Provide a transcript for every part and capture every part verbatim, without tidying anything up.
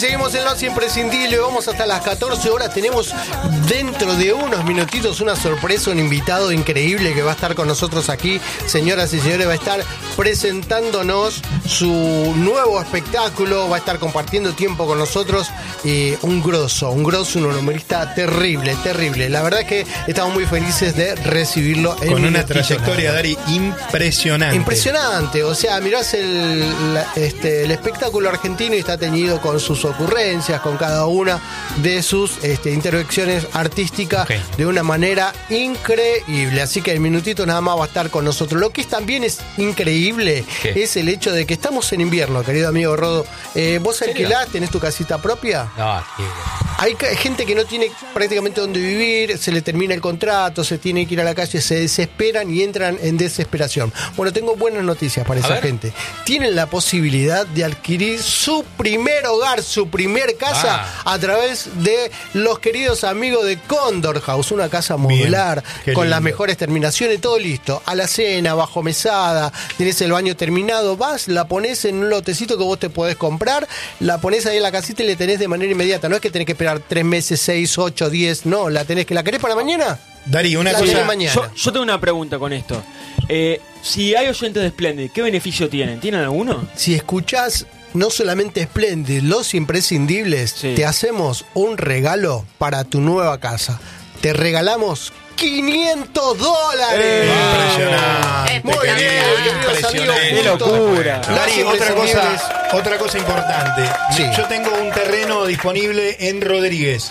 seguimos en Los Imprescindibles. Vamos hasta las catorce horas. Tenemos dentro de unos minutitos una sorpresa, un invitado increíble que va a estar con nosotros aquí. Señoras y señores, va a estar presentándonos su nuevo espectáculo. Va a estar compartiendo tiempo con nosotros. Eh, un grosso, un grosso, un humorista terrible, terrible. La verdad es que estamos muy felices de recibirlo. En con una trayectoria, Dari, impresionante. Impresionante. O sea, mirás el, la, este, el espectáculo argentino y está teñido con sus ocurrencias, con cada una de sus este, intervenciones artísticas, okay, de una manera increíble. Así que en minutito nada más va a estar con nosotros. Lo que es, también es increíble, ¿qué? Es el hecho de que estamos en invierno, querido amigo Rodo. Eh, ¿Vos alquilás? ¿Tenés tu casita propia? No, sí. Hay gente que no tiene prácticamente dónde vivir, se le termina el contrato, se tiene que ir a la calle, se desesperan y entran en desesperación. Bueno, tengo buenas noticias para a esa ver. gente. Tienen la posibilidad de adquirir su primer hogar, su primer casa, ah. a través de los queridos amigos de Condor House, una casa modular, con lindo. las mejores terminaciones, todo listo. Alacena, bajo mesada, tenés el baño terminado, vas, la ponés en un lotecito que vos te podés comprar, la ponés ahí en la casita y le tenés de manera inmediata. No es que tenés que esperar tres meses, seis, ocho, diez, no, la tenés que, ¿la querés para mañana? Dari, una la cosa. Mañana. Yo, yo tengo una pregunta con esto. Eh, si hay oyentes de Splendid, ¿qué beneficio tienen? ¿Tienen alguno? Si escuchás no solamente Splendid, Los Imprescindibles, sí, te hacemos un regalo para tu nueva casa. Te regalamos quinientos dólares. Eh, impresionante. Muy bien, impresionante. Qué locura. Dari, otra cosa, otra cosa importante. Sí. Yo tengo un terreno disponible en Rodríguez.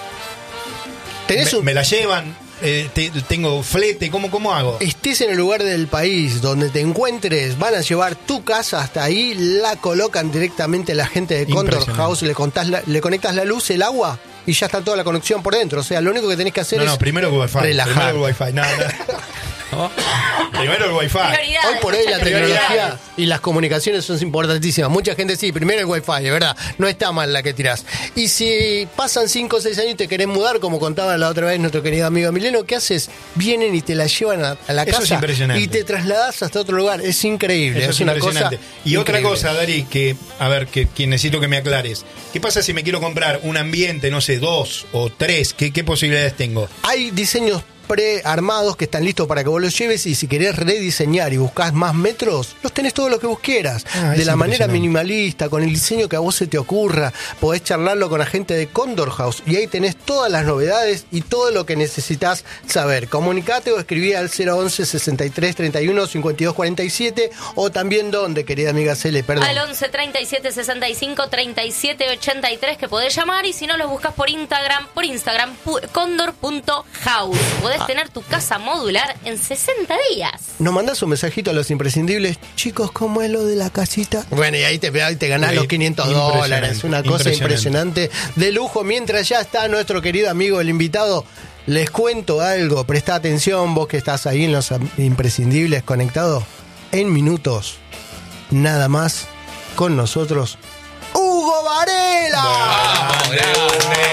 ¿Tenés me, un... me la llevan, eh, te, tengo flete, ¿cómo, ¿cómo hago? Estés en el lugar del país donde te encuentres, van a llevar tu casa hasta ahí, la colocan directamente la gente de Condor House, le, contás la, le conectas la luz, el agua y ya está toda la conexión por dentro. O sea, lo único que tenés que hacer no, es no, primero el wifi, relajar. Primero el wifi, no, no. ¿No? Primero el wifi. Hoy por hoy la tecnología y las comunicaciones son importantísimas. Mucha gente sí, primero el wifi, de verdad. No está mal la que tirás. Y si pasan cinco o seis años y te querés mudar, como contaba la otra vez nuestro querido amigo Emiliano, ¿qué haces? Vienen y te la llevan a, a la Eso casa es y te trasladás hasta otro lugar. Es increíble. Eso es, es una impresionante. cosa y increíble. otra cosa, Dari, que, a ver, que, que necesito que me aclares. ¿Qué pasa si me quiero comprar un ambiente, no sé, dos o tres? ¿Qué, qué posibilidades tengo? Hay diseños prearmados que están listos para que vos los lleves, y si querés rediseñar y buscás más metros, los tenés todos los que vos quieras, ah, de la manera minimalista, con el diseño que a vos se te ocurra. Podés charlarlo con la gente de Condor House y ahí tenés todas las novedades y todo lo que necesitas saber. Comunicate o escribí al cero once, sesenta y tres, treinta y uno, cincuenta y dos, cuarenta y siete, o también donde, querida amiga Cele, perdón. Al once, treinta y siete, sesenta y cinco, treinta y siete, ochenta y tres, que podés llamar, y si no los buscas por Instagram, por Instagram, condor punto house. Podés ah. tener tu casa modular en sesenta días. Nos mandás un mensajito a Los Imprescindibles. Chicos, ¿cómo es lo de la casita? Bueno, y ahí te, ahí te ganás sí, los quinientos dólares. Una cosa impresionante. impresionante, de lujo. Mientras ya está nuestro querido amigo, el invitado, les cuento algo. Presta atención, vos que estás ahí en Los Imprescindibles conectado. En minutos, nada más, con nosotros, Hugo Varela. ¡Vamos, grande!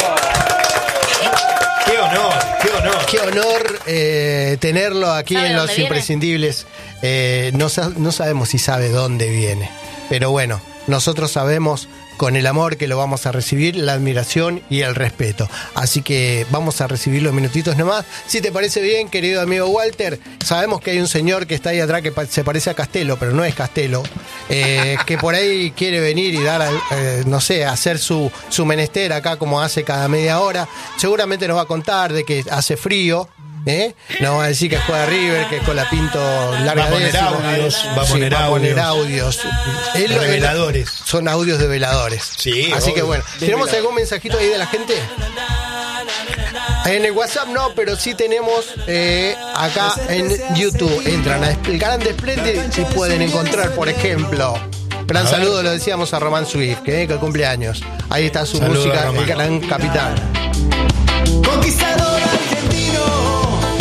¡Qué honor! ¡Qué honor! Qué honor eh, tenerlo aquí en Los Imprescindibles. Eh, no, no sabemos si sabe dónde viene, pero bueno, nosotros sabemos, con el amor que lo vamos a recibir, la admiración y el respeto. Así que vamos a recibir los minutitos nomás. Si te parece bien, querido amigo Walter, sabemos que hay un señor que está ahí atrás que se parece a Castelo, pero no es Castelo, eh, que por ahí quiere venir y dar, eh, no sé, hacer su, su menester acá como hace cada media hora. Seguramente nos va a contar de que hace frío. ¿Eh? No va a decir que juega River, que con la Pinto larga va a poner décima. audios, va a poner, sí, va a poner audios, audios. Él, reveladores. Son audios de veladores. Sí, así obvio. Que bueno, ¿tenemos algún mensajito ahí de la gente? En el WhatsApp no, pero sí tenemos eh, acá en YouTube. Entran a el canal de Splendid y pueden encontrar, por ejemplo, gran a saludo, ver. Lo decíamos a Román Swift, que, que cumple años. Ahí está su saludo música, el gran capitán. Conquistador argentino.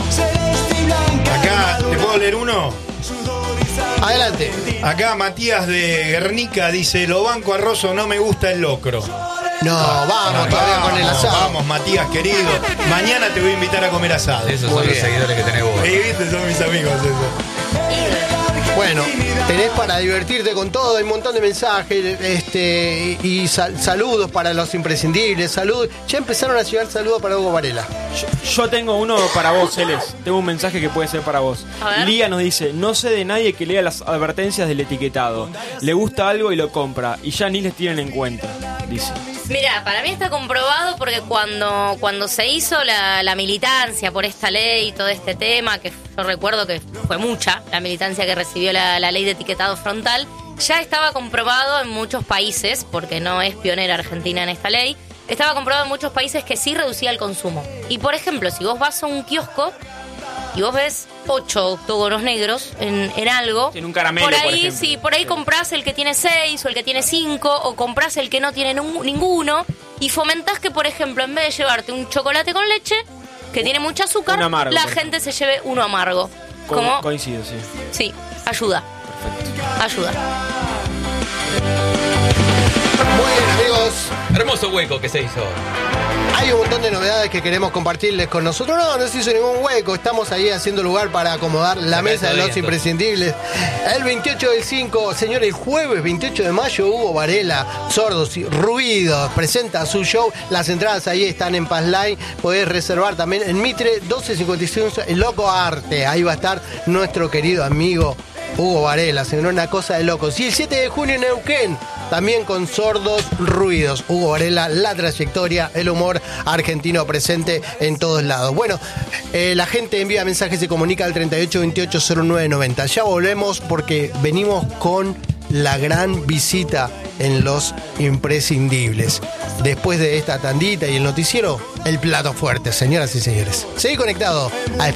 Acá, ¿te puedo leer uno? Adelante. Acá Matías de Guernica dice: lo banco a Rosso, no me gusta el locro. No, vamos todavía con el asado. Vamos, Matías, querido. Mañana te voy a invitar a comer asado. Esos son los seguidores que tenés vos. Y viste, son mis amigos esos. Bueno, tenés para divertirte con todo, hay un montón de mensajes este, y, y sal, saludos para los imprescindibles, saludos. Ya empezaron a llegar saludos para Hugo Varela. Yo, yo tengo uno para vos, Celes. Tengo un mensaje que puede ser para vos. Lía nos dice, no sé de nadie que lea las advertencias del etiquetado. Le gusta algo y lo compra, y ya ni les tienen en cuenta, dice. Mira, para mí está comprobado porque cuando, cuando se hizo la, la militancia por esta ley y todo este tema, que yo recuerdo que fue mucha la militancia que recibió la, la ley de etiquetado frontal, ya estaba comprobado en muchos países, porque no es pionera Argentina en esta ley, estaba comprobado en muchos países que sí reducía el consumo. Y por ejemplo, si vos vas a un kiosco y vos ves ocho octógonos negros en, en algo, en un caramelo, por ahí, por ejemplo. sí, por ahí comprás el que tiene seis o el que tiene cinco, o comprás el que no tiene nu- ninguno, y fomentás que, por ejemplo, en vez de llevarte un chocolate con leche, que tiene mucho azúcar, amargo, la gente se lleve uno amargo. Co- Como, coincido, sí. sí, ayuda. Perfecto. Ayuda. Muy bien, amigos. Hermoso hueco que se hizo. Hay un montón de novedades que queremos compartirles con nosotros. No, no se hizo ningún hueco. Estamos ahí haciendo lugar para acomodar la mesa de los imprescindibles. El veintiocho del cinco, señor, el jueves veintiocho de mayo, Hugo Varela, Sordos y Ruidos, presenta su show. Las entradas ahí están en Passline. Podés reservar también en Mitre doce cincuenta y seis, el Loco Arte. Ahí va a estar nuestro querido amigo Hugo Varela, señor, una cosa de locos. Y el siete de junio en Neuquén, también con Sordos Ruidos. Hugo Varela, la trayectoria, el humor argentino presente en todos lados. Bueno, eh, la gente envía mensajes, se comunica al treinta y ocho veintiocho cero nueve noventa. Ya volvemos porque venimos con la gran visita en Los Imprescindibles. Después de esta tandita y el noticiero, el plato fuerte, señoras y señores. Seguí conectado a